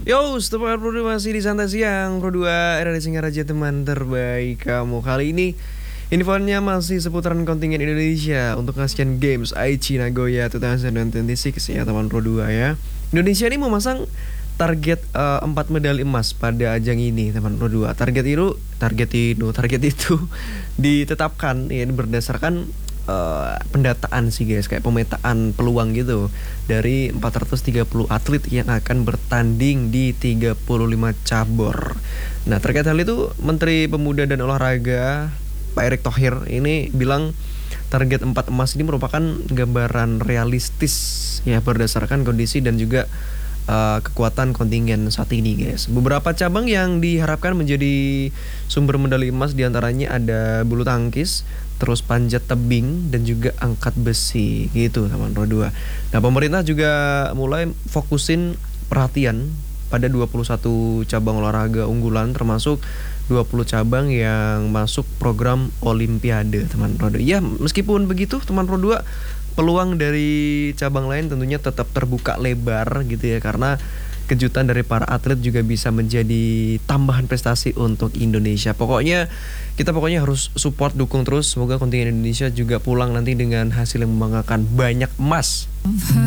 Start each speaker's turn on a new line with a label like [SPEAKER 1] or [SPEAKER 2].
[SPEAKER 1] Yo, setelah Pro 2 masih di Santai Siang Pro 2 era Singaraja teman terbaik kamu. Kali ini infonya masih seputaran kontingen Indonesia untuk Asian Games Aichi Nagoya 2026 ya teman Pro 2 ya. Indonesia ini memasang target 4 medali emas pada ajang ini teman Pro 2. Target itu ditetapkan ya berdasarkan pendataan sih guys, kayak pemetaan peluang gitu dari 430 atlet yang akan bertanding di 35 cabur. Nah, terkait hal itu Menteri Pemuda dan Olahraga Pak Erick Thohir ini bilang target 4 emas ini merupakan gambaran realistis ya berdasarkan kondisi dan juga kekuatan kontingen saat ini guys. Beberapa cabang yang diharapkan menjadi sumber medali emas diantaranya ada bulu tangkis, terus panjat tebing dan juga angkat besi gitu teman Pro 2. Nah, pemerintah juga mulai fokusin perhatian pada 21 cabang olahraga unggulan termasuk 20 cabang yang masuk program Olimpiade teman Pro 2. Ya, meskipun begitu teman Pro 2, peluang dari cabang lain tentunya tetap terbuka lebar gitu ya, karena kejutan dari para atlet juga bisa menjadi tambahan prestasi untuk Indonesia. Kita harus support, dukung terus. Semoga kontingen Indonesia juga pulang nanti dengan hasil yang membanggakan, banyak emas.